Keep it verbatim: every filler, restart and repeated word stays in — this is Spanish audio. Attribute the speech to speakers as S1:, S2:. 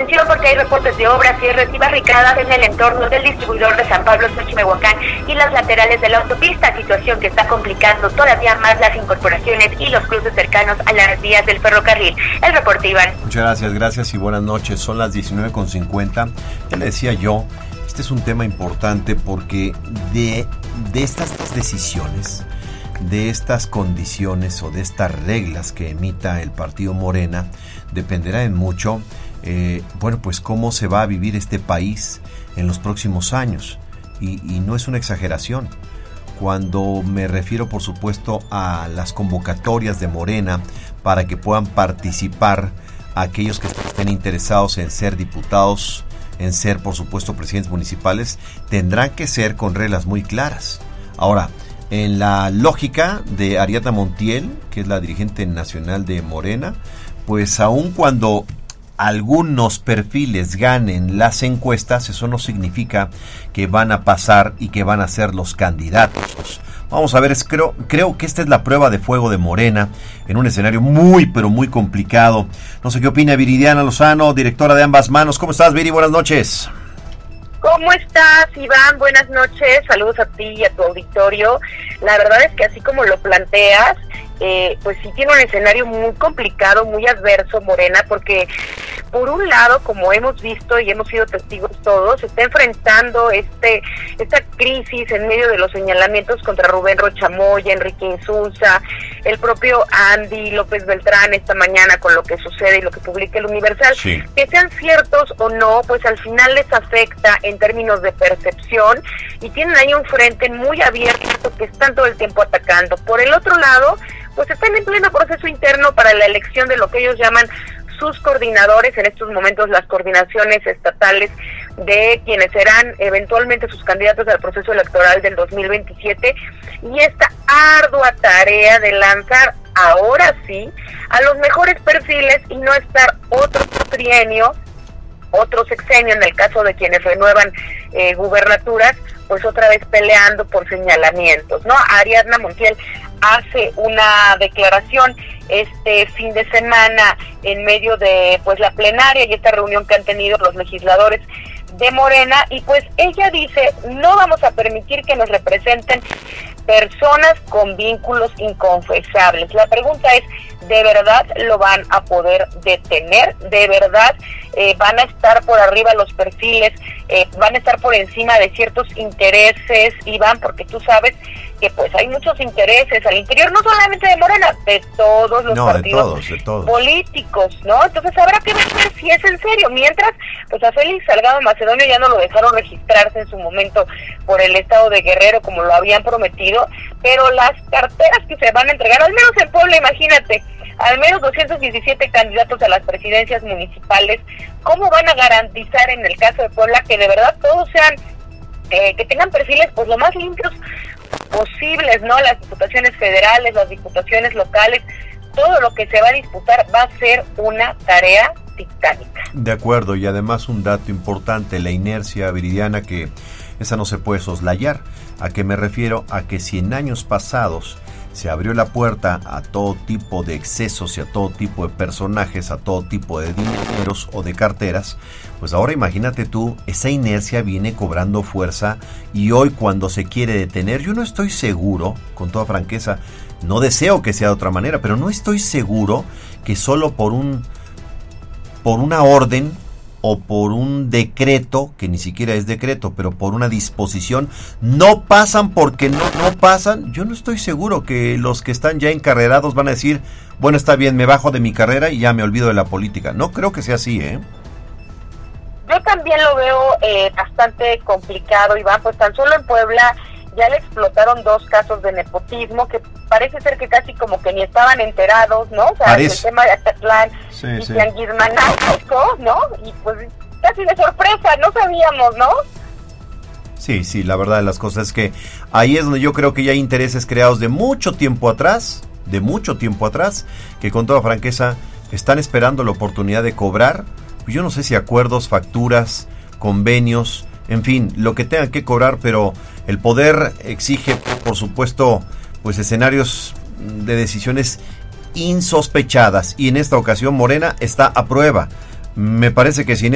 S1: Atención porque hay reportes de obras, cierres y barricadas en el entorno del distribuidor de San Pablo, Xochimehuacán y las laterales de la autopista, situación que está complicando todavía más las incorporaciones y los cruces cercanos a las vías del ferrocarril. El reporte, Iván.
S2: Muchas gracias, gracias y buenas noches. Son las diecinueve con cincuenta. Ya le decía yo, este es un tema importante porque de, de estas decisiones, de estas condiciones o de estas reglas que emita el partido Morena, dependerá en mucho, eh, bueno, pues cómo se va a vivir este país en los próximos años. Y, y no es una exageración. Cuando me refiero, por supuesto, a las convocatorias de Morena para que puedan participar aquellos que estén interesados en ser diputados, en ser, por supuesto, presidentes municipales, tendrán que ser con reglas muy claras. Ahora, en la lógica de Ariadna Montiel, que es la dirigente nacional de Morena, pues aun cuando algunos perfiles ganen las encuestas, eso no significa que van a pasar y que van a ser los candidatos. Vamos a ver, es, creo, creo que esta es la prueba de fuego de Morena en un escenario muy, pero muy complicado. No sé qué opina Viridiana Lozano, directora de Ambas Manos. ¿Cómo estás, Viri? Buenas noches.
S1: ¿Cómo estás, Iván? Buenas noches, saludos a ti y a tu auditorio. La verdad es que así como lo planteas, eh, pues sí tiene un escenario muy complicado, muy adverso, Morena, porque por un lado, como hemos visto y hemos sido testigos todos, se está enfrentando este esta crisis en medio de los señalamientos contra Rubén Rocha Moya, Enrique Insulza, el propio Andy López Beltrán esta mañana con lo que sucede y lo que publica el Universal.
S2: Sí.
S1: Que sean ciertos o no, pues al final les afecta en términos de percepción y tienen ahí un frente muy abierto que están todo el tiempo atacando. Por el otro lado, pues están en pleno proceso interno para la elección de lo que ellos llaman sus coordinadores, en estos momentos las coordinaciones estatales de quienes serán eventualmente sus candidatos al proceso electoral del dos mil veintisiete, y esta ardua tarea de lanzar ahora sí a los mejores perfiles y no estar otro trienio, otro sexenio en el caso de quienes renuevan eh, gubernaturas, pues otra vez peleando por señalamientos, ¿no? Ariadna Montiel hace una declaración este fin de semana en medio de pues la plenaria y esta reunión que han tenido los legisladores de Morena, y pues ella dice: no vamos a permitir que nos representen personas con vínculos inconfesables. La pregunta es, ¿de verdad lo van a poder detener? ¿De verdad eh, van a estar por arriba los perfiles? Eh, ¿Van a estar por encima de ciertos intereses, Iván? Porque tú sabes que pues hay muchos intereses al interior, no solamente de Morena, de todos los
S2: no,
S1: partidos
S2: de todos, de todos.
S1: políticos, ¿no? Entonces habrá que ver si es en serio. Mientras, pues a Félix Salgado Macedonio ya no lo dejaron registrarse en su momento por el estado de Guerrero como lo habían prometido, pero las carteras que se van a entregar, al menos en Puebla, imagínate, al menos doscientos diecisiete candidatos a las presidencias municipales, ¿cómo van a garantizar en el caso de Puebla que de verdad todos sean, eh, que tengan perfiles pues lo más limpios posibles, ¿no? Las diputaciones federales, las diputaciones locales, todo lo que se va a disputar va a ser una tarea titánica.
S2: De acuerdo, y además un dato importante, la inercia, Viridiana, que esa no se puede soslayar. ¿A qué me refiero? A que si en años pasados se abrió la puerta a todo tipo de excesos y a todo tipo de personajes, a todo tipo de dineros o de carteras, pues ahora imagínate tú, esa inercia viene cobrando fuerza, y hoy cuando se quiere detener, yo no estoy seguro, con toda franqueza, no deseo que sea de otra manera, pero no estoy seguro que solo por un por una orden o por un decreto, que ni siquiera es decreto, pero por una disposición, no pasan porque no, no pasan. Yo no estoy seguro que los que están ya encarrerados van a decir, bueno, está bien, me bajo de mi carrera y ya me olvido de la política. No creo que sea así, ¿eh?
S1: Yo también lo veo eh, bastante complicado, Iván, pues tan solo en Puebla ya le explotaron dos casos de nepotismo que parece ser que casi como que ni estaban enterados, ¿no? O sea,
S2: Parece.
S1: el tema de Atatlán
S2: Sí,
S1: y
S2: sí.
S1: Tianguismanalco, ¿no? Y pues casi de sorpresa, no sabíamos, ¿no?
S2: Sí, sí, la verdad de las cosas es que ahí es donde yo creo que ya hay intereses creados de mucho tiempo atrás, de mucho tiempo atrás, que con toda franqueza están esperando la oportunidad de cobrar, pues yo no sé si acuerdos, facturas, convenios, en fin, lo que tengan que cobrar, pero el poder exige, por supuesto, pues escenarios de decisiones insospechadas, y en esta ocasión Morena está a prueba. Me parece que si en